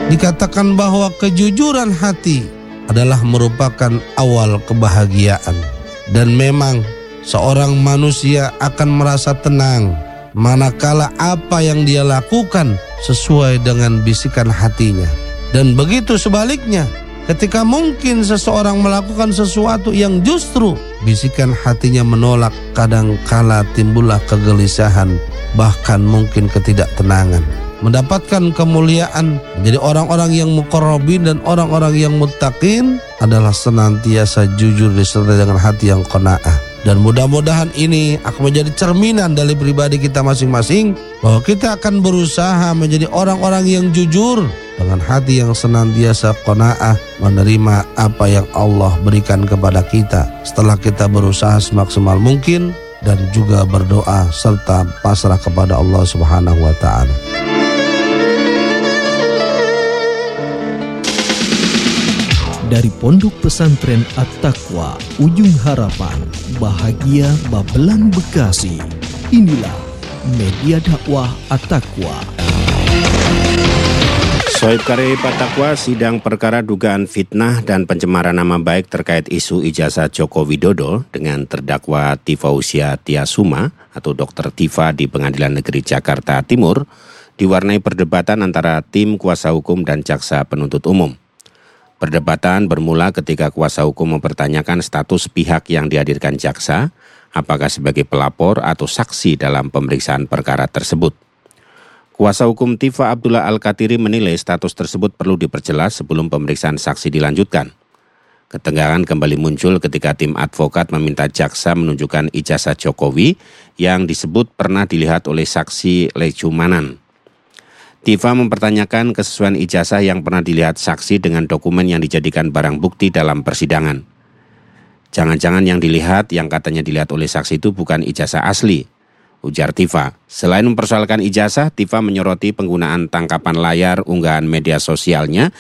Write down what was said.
Dikatakan bahwa kejujuran hati adalah merupakan awal kebahagiaan. Dan memang seorang manusia akan merasa tenang manakala apa yang dia lakukan sesuai dengan bisikan hatinya. Dan begitu sebaliknya, ketika mungkin seseorang melakukan sesuatu yang justru bisikan hatinya menolak, kadangkala timbullah kegelisahan, bahkan mungkin ketidaktenangan. Mendapatkan kemuliaan menjadi orang-orang yang muqarrabin dan orang-orang yang muttaqin adalah senantiasa jujur disertai dengan hati yang qanaah. Dan mudah-mudahan ini akan menjadi cerminan dari pribadi kita masing-masing, bahwa kita akan berusaha menjadi orang-orang yang jujur dengan hati yang senantiasa qanaah menerima apa yang Allah berikan kepada kita setelah kita berusaha semaksimal mungkin dan juga berdoa serta pasrah kepada Allah Subhanahu wa taala. Dari Pondok Pesantren At-Taqwa, Ujung Harapan, Bahagia Babelan, Bekasi. Inilah media dakwah At-Taqwa. Sohib Karib At-Taqwa, sidang perkara dugaan fitnah dan pencemaran nama baik terkait isu ijazah Joko Widodo dengan terdakwa Tifausia Tiasuma atau Dr. Tifa di Pengadilan Negeri Jakarta Timur diwarnai perdebatan antara tim kuasa hukum dan jaksa penuntut umum. Perdebatan bermula ketika kuasa hukum mempertanyakan status pihak yang dihadirkan jaksa, apakah sebagai pelapor atau saksi dalam pemeriksaan perkara tersebut. Kuasa hukum Tifa Abdullah Al-Katiri menilai status tersebut perlu diperjelas sebelum pemeriksaan saksi dilanjutkan. Ketegangan kembali muncul ketika tim advokat meminta jaksa menunjukkan ijazah Jokowi yang disebut pernah dilihat oleh saksi Lecumanan. Tifa mempertanyakan kesesuaian ijazah yang pernah dilihat saksi dengan dokumen yang dijadikan barang bukti dalam persidangan. Jangan-jangan yang dilihat, yang katanya dilihat oleh saksi itu bukan ijazah asli, ujar Tifa. Selain mempersoalkan ijazah, Tifa menyoroti penggunaan tangkapan layar unggahan media sosialnya